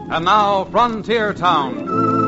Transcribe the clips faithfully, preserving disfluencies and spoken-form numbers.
And now, Frontier Town.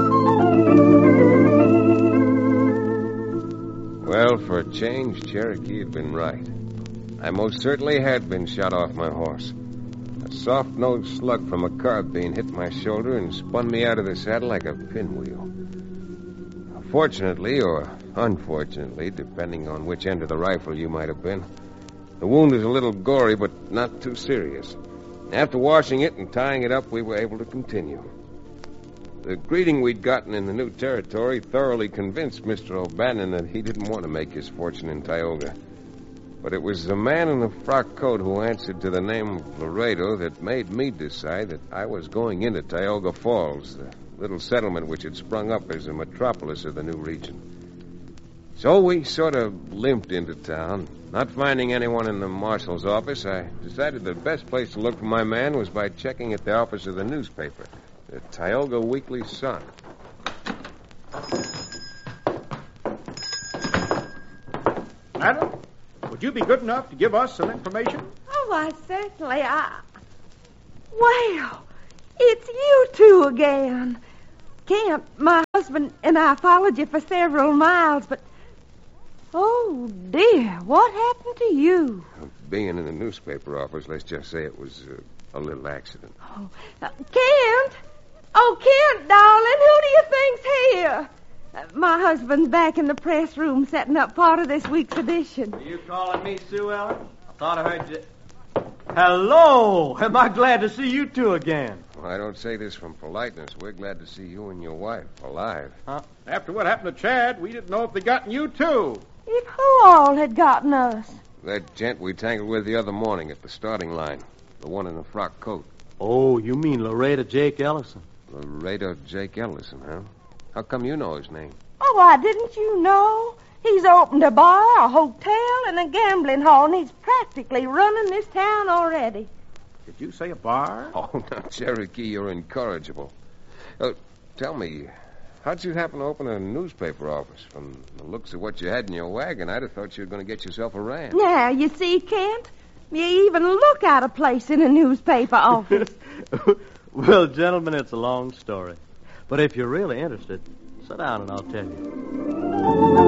Well, for a change, Cherokee had been right. I most certainly had been shot off my horse. A soft-nosed slug from a carbine hit my shoulder and spun me out of the saddle like a pinwheel. Fortunately, or unfortunately, depending on which end of the rifle you might have been, the wound was a little gory, but not too serious. After washing it and tying it up, we were able to continue. The greeting we'd gotten in the new territory thoroughly convinced Mister O'Bannon that he didn't want to make his fortune in Tioga. But it was the man in the frock coat who answered to the name of Laredo that made me decide that I was going into Tioga Falls, the little settlement which had sprung up as the metropolis of the new region. So we sort of limped into town. Not finding anyone in the marshal's office, I decided the best place to look for my man was by checking at the office of the newspaper, the Tioga Weekly Sun. Madam, would you be good enough to give us some information? Oh, I certainly. I... Well, it's you two again. Kent, my husband and I followed you for several miles, but... Oh, dear, what happened to you? Being in the newspaper office, let's just say it was uh, a little accident. Oh, uh, Kent! Oh, Kent, darling, who do you think's here? Uh, my husband's back in the press room setting up part of this week's edition. Are you calling me Sue Ellen? I thought I heard you... Hello! Am I glad to see you two again? Well, I don't say this from politeness. We're glad to see you and your wife alive. Huh? After what happened to Chad, we didn't know if they gotten you, too. If who all had gotten us? That gent we tangled with the other morning at the starting line. The one in the frock coat. Oh, you mean Laredo Jake Ellison? Laredo Jake Ellison, huh? How come you know his name? Oh, why, didn't you know? He's opened a bar, a hotel, and a gambling hall, and he's practically running this town already. Did you say a bar? Oh, now, Cherokee, you're incorrigible. Uh, tell me, how'd you happen to open a newspaper office? From the looks of what you had in your wagon, I'd have thought you were going to get yourself a ranch. Now, you see, Kent, you even look out of place in a newspaper office. Well, gentlemen, it's a long story. But if you're really interested, sit down and I'll tell you.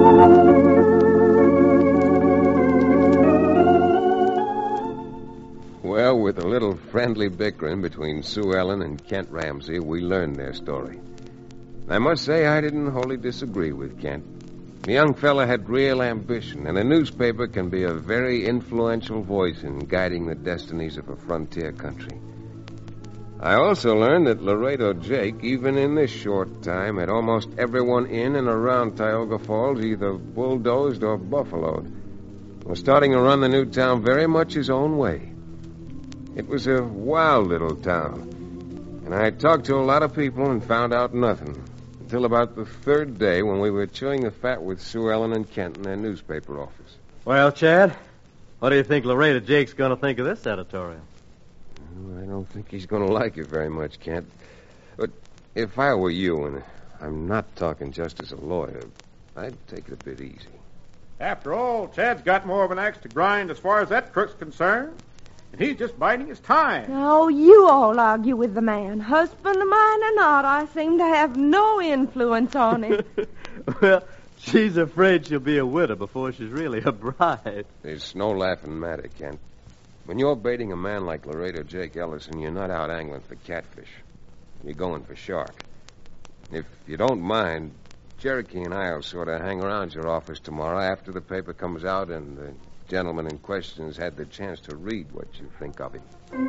Well, with a little friendly bickering between Sue Ellen and Kent Ramsey, we learned their story. I must say I didn't wholly disagree with Kent. The young fella had real ambition, and a newspaper can be a very influential voice in guiding the destinies of a frontier country. I also learned that Laredo Jake, even in this short time, had almost everyone in and around Tioga Falls either bulldozed or buffaloed. Was starting to run the new town very much his own way. It was a wild little town, and I talked to a lot of people and found out nothing until about the third day when we were chewing the fat with Sue Ellen and Kent in their newspaper office. Well, Chad, what do you think Laredo Jake's going to think of this editorial? I don't think he's going to like it very much, Kent. But if I were you, and I'm not talking just as a lawyer, I'd take it a bit easy. After all, Chad's got more of an axe to grind as far as that crook's concerned. And he's just biding his time. Oh, you all argue with the man. Husband of mine or not, I seem to have no influence on him. Well, she's afraid she'll be a widow before she's really a bride. There's no laughing matter, Kent. When you're baiting a man like Laredo Jake Ellison, you're not out angling for catfish. You're going for shark. If you don't mind, Cherokee and I will sort of hang around your office tomorrow after the paper comes out and the gentleman in question has had the chance to read what you think of him.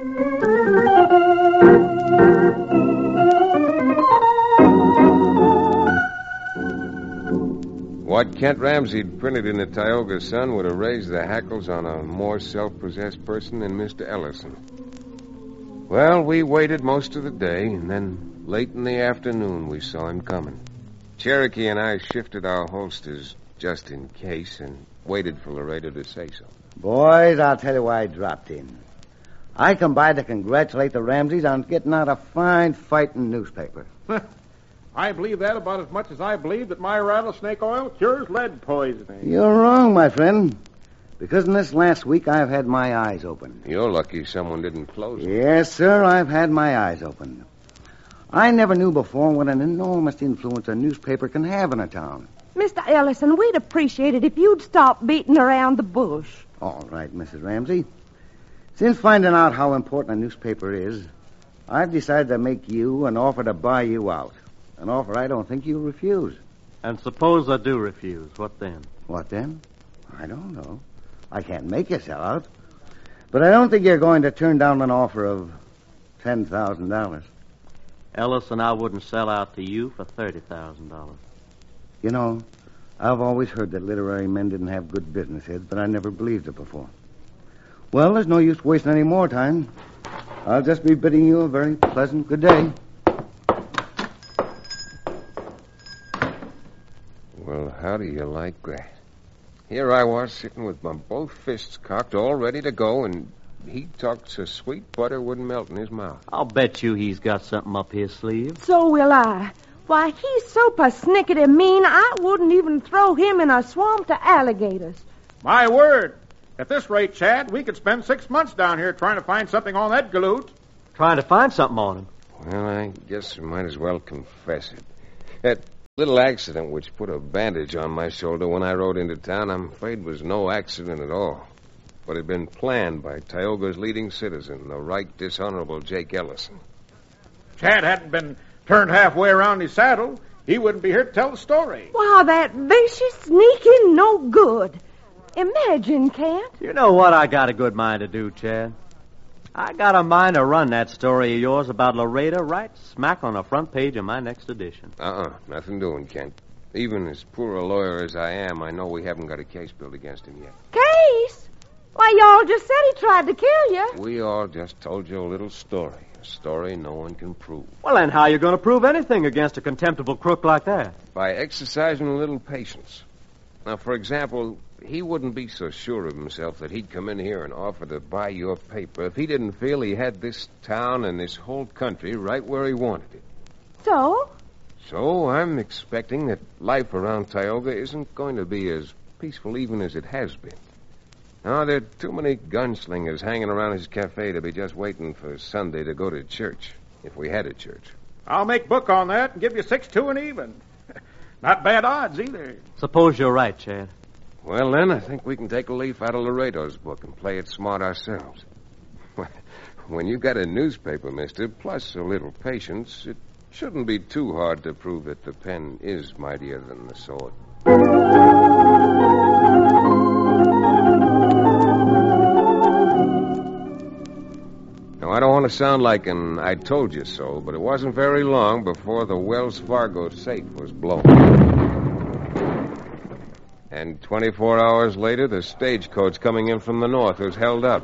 What Kent Ramsey printed in the Tioga Sun would have raised the hackles on a more self-possessed person than Mister Ellison. Well, we waited most of the day, and then late in the afternoon we saw him coming. Cherokee and I shifted our holsters just in case and waited for Laredo to say so. Boys, I'll tell you why I dropped in. I come by to congratulate the Ramseys on getting out a fine fighting newspaper. I believe that about as much as I believe that my rattlesnake oil cures lead poisoning. You're wrong, my friend. Because in this last week, I've had my eyes open. You're lucky someone didn't close it. Yes, sir, I've had my eyes open. I never knew before what an enormous influence a newspaper can have in a town. Mister Ellison, we'd appreciate it if you'd stop beating around the bush. All right, Missus Ramsey. Since finding out how important a newspaper is, I've decided to make you an offer to buy you out. An offer I don't think you'll refuse. And suppose I do refuse, what then? What then? I don't know. I can't make you sell out. But I don't think you're going to turn down an offer of ten thousand dollars. Ellis and I wouldn't sell out to you for thirty thousand dollars. You know, I've always heard that literary men didn't have good business heads, but I never believed it before. Well, there's no use wasting any more time. I'll just be bidding you a very pleasant good day. Well, how do you like that? Here I was, sitting with my both fists cocked, all ready to go, and he talked so sweet butter wouldn't melt in his mouth. I'll bet you he's got something up his sleeve. So will I. Why, he's so persnickety mean, I wouldn't even throw him in a swamp to alligators. My word. At this rate, Chad, we could spend six months down here trying to find something on that galoot. Trying to find something on him. Well, I guess we might as well confess it. That little accident which put a bandage on my shoulder when I rode into town, I'm afraid was no accident at all. But had been planned by Tioga's leading citizen, the right dishonorable Jake Ellison. Chad hadn't been turned halfway around his saddle, he wouldn't be here to tell the story. Wow, that vicious, sneaking, no good. Imagine, Kent. You know what I got a good mind to do, Chad? I got a mind to run that story of yours about Laredo right smack on the front page of my next edition. Uh-uh, nothing doing, Kent. Even as poor a lawyer as I am, I know we haven't got a case built against him yet. Case? Why, y'all just said he tried to kill you. We all just told you a little story. A story no one can prove. Well, then how are you going to prove anything against a contemptible crook like that? By exercising a little patience. Now, for example, he wouldn't be so sure of himself that he'd come in here and offer to buy your paper if he didn't feel he had this town and this whole country right where he wanted it. So? So I'm expecting that life around Tioga isn't going to be as peaceful even as it has been. Now, there are too many gunslingers hanging around his cafe to be just waiting for Sunday to go to church, if we had a church. I'll make book on that and give you six, two, and even. Not bad odds, either. Suppose you're right, Chad. Well, then, I think we can take a leaf out of Laredo's book and play it smart ourselves. When you got a newspaper, mister, plus a little patience, it shouldn't be too hard to prove that the pen is mightier than the sword. Now, I don't want to sound like an I told you so, but it wasn't very long before the Wells Fargo safe was blown. And twenty-four hours later, the stagecoach coming in from the north was held up.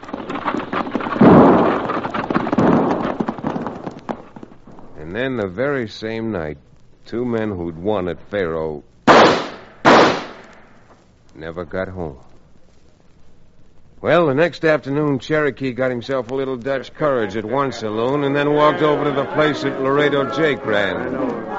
And then the very same night, two men who'd won at Faro never got home. Well, the next afternoon, Cherokee got himself a little Dutch courage at one saloon and then walked over to the place that Laredo Jake ran.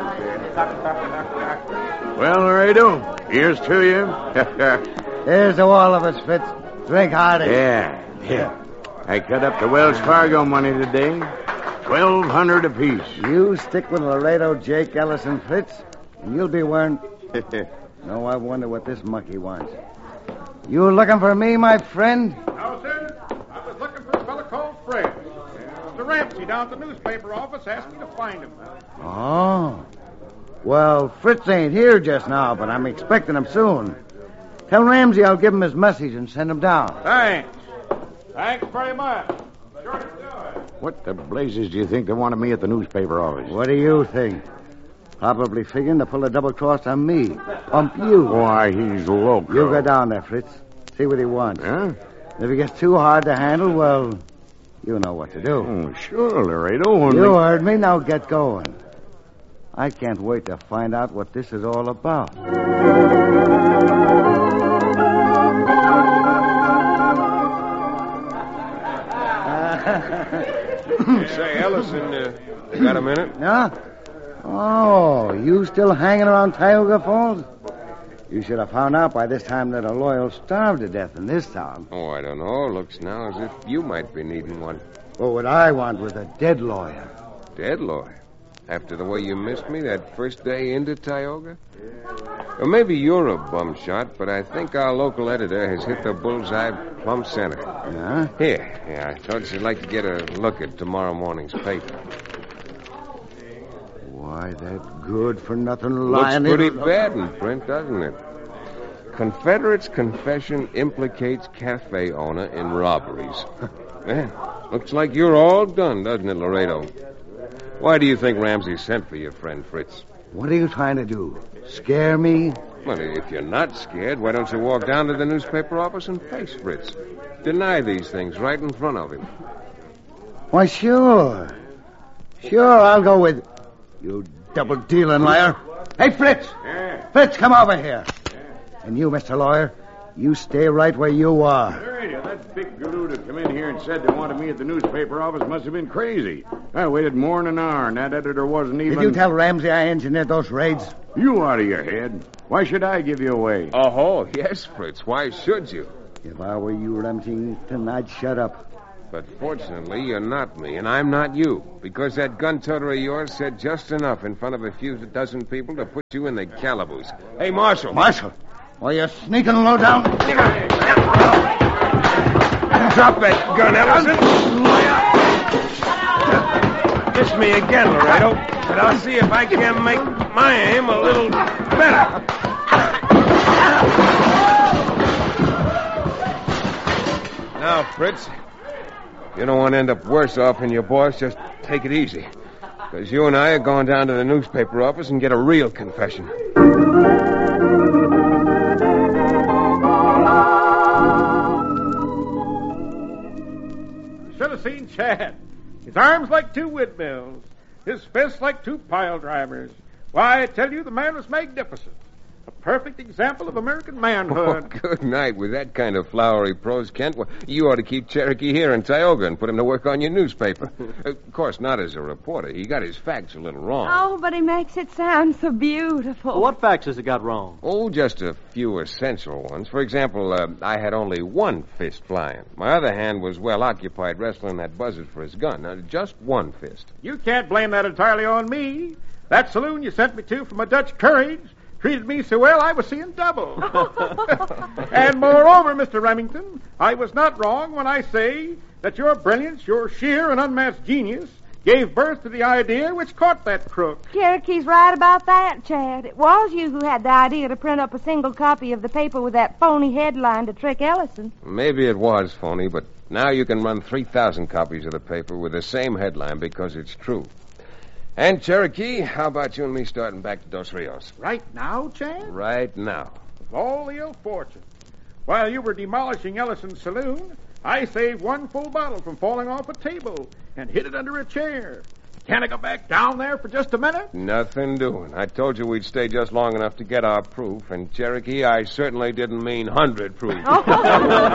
Well, Laredo, here's to you. Here's to all of us, Fitz. Drink hearty. Yeah, yeah. I cut up the Wells Fargo money today. Twelve hundred apiece. You stick with Laredo Jake Ellison, Fitz, and you'll be wearing... No, I wonder what this monkey wants. You looking for me, my friend? No, sir. I was looking for a fellow called Fred. Mister Ramsey down at the newspaper office asked me to find him. Oh. Well, Fritz ain't here just now, but I'm expecting him soon. Tell Ramsey I'll give him his message and send him down. Thanks. Thanks very much. Sure to do it. What the blazes do you think they wanted me at the newspaper office? What do you think? Probably figuring to pull a double cross on me. Pump you. Why, he's loco. You go down there, Fritz. See what he wants. Huh? If he gets too hard to handle, well, you know what to do. Oh, sure, Laredo. Only... You heard me. Now get going. I can't wait to find out what this is all about. Say, Ellison, uh, you got a minute? Yeah? Oh, you still hanging around Tioga Falls? You should have found out by this time that a lawyer'll starve to death in this town. Oh, I don't know. Looks now as if you might be needing one. Well, what I want was a dead lawyer. Dead lawyer? After the way you missed me that first day into Tioga? Or maybe you're a bum shot, but I think our local editor has hit the bullseye plumb center. Yeah? Here, yeah, I thought you'd like to get a look at tomorrow morning's paper. Why, that good-for-nothing Looks lying... pretty bad in print, doesn't it? Confederate's confession implicates cafe owner in robberies. Man, looks like you're all done, doesn't it, Laredo? Why do you think Ramsey sent for your friend Fritz? What are you trying to do? Scare me? Well, if you're not scared, why don't you walk down to the newspaper office and face Fritz? Deny these things right in front of him. Why, sure. Sure, I'll go with... You double-dealing liar. Hey, Fritz! Yeah. Fritz, come over here. And you, Mister Lawyer, you stay right where you are. Laredo, that big galoot that come in here and said they wanted me at the newspaper office must have been crazy. I waited more than an hour, and that editor wasn't even... Did you tell Ramsey I engineered those raids? You out of your head. Why should I give you away? Oh, yes, Fritz. Why should you? If I were you, Remington, I'd shut up. But fortunately, you're not me, and I'm not you. Because that gun toter of yours said just enough in front of a few dozen people to put you in the calaboose. Hey, Marshal. Marshal? Why, you're sneaking low down. Drop that gun, Ellison. Miss me again, Laredo. But I'll see if I can make my aim a little better. Now, Fritz, you don't want to end up worse off than your boss. Just take it easy. Because you and I are going down to the newspaper office and get a real confession. Should have seen Chad. His arms like two windmills. His fists like two pile drivers. Why, I tell you, the man was magnificent. A perfect example of American Oh, manhood. good night. With that kind of flowery prose, Kent, well, you ought to keep Cherokee here in Tioga and put him to work on your newspaper. Of course, not as a reporter. He got his facts a little wrong. Oh, but he makes it sound so beautiful. Well, what facts has he got wrong? Oh, just a few essential ones. For example, uh, I had only one fist flying. My other hand was well occupied wrestling that buzzard for his gun. Now, just one fist. You can't blame that entirely on me. That saloon you sent me to for my Dutch courage treated me so well I was seeing double. And moreover, Mister Remington, I was not wrong when I say that your brilliance, your sheer and unmatched genius, gave birth to the idea which caught that crook. Cherokee's right about that, Chad. It was you who had the idea to print up a single copy of the paper with that phony headline to trick Ellison. Maybe it was phony, but now you can run three thousand copies of the paper with the same headline because it's true. And, Cherokee, how about you and me starting back to Dos Rios? Right now, Chad? Right now. With all the ill fortune. While you were demolishing Ellison's saloon, I saved one full bottle from falling off a table and hid it under a chair. Can I go back down there for just a minute? Nothing doing. I told you we'd stay just long enough to get our proof, and, Cherokee, I certainly didn't mean hundred proof.